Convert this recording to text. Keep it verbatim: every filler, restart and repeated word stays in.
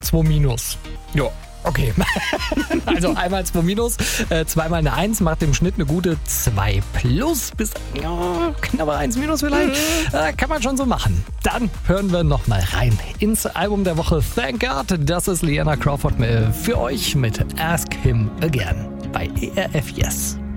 zwei minus. Ja. Okay, also einmal zwei minus, äh, zweimal eine eins, macht im Schnitt eine gute zwei plus bis oh, knappe eins minus vielleicht. Äh, kann man schon so machen. Dann hören wir nochmal rein ins Album der Woche Thank God. Das ist Liana Crawford für euch mit Ask Him Again bei E R F Yes.